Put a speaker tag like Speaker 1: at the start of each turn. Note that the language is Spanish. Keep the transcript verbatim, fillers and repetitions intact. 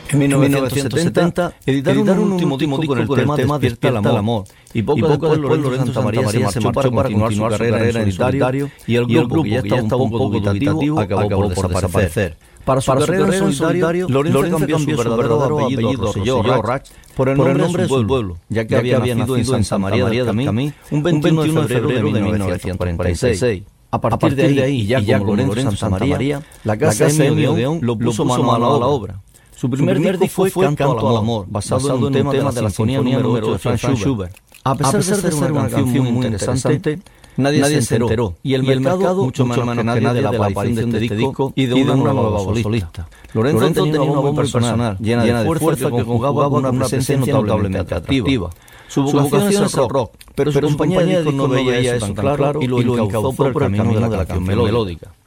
Speaker 1: En mil novecientos setenta editaron un último disco con el tema, tema Despierta el amor, y poco, y poco después Lorenzo Santa María se marchó para continuar su carrera en solitario, y el grupo, que ya estaba un poco dubitativo, acabó por desaparecer. Para su, para carrera, su carrera en solitario, Lorenzo, Lorenzo cambió su verdadero apellido, Rosselló Rach, por el nombre, nombre de su pueblo, ya que, ya había, había nacido en Santa María del Camí un veintiuno de febrero de mil novecientos cuarenta y seis. A partir, a partir de ahí, y ya, y ya como Lorenzo, Lorenzo Santa María, María, la Casa Emilio Odeón lo puso mano a la obra. Su primer, su primer disco fue Canto al Amor, basado, basado en un tema de la, de la Sinfonía número ocho de Franz Schubert. A pesar, a pesar de ser una canción muy interesante, nadie, nadie se enteró, y el, y el mercado, mucho menos que nadie, de la aparición de este disco y de una, una nueva solista. Lorenzo, Lorenzo tenía una voz personal, llena de fuerza, que conjugaba con una presencia notablemente atractiva. Su vocación es el rock, pero su compañía de discos no veía eso tan claro y lo encauzó por el camino de la canción melódica.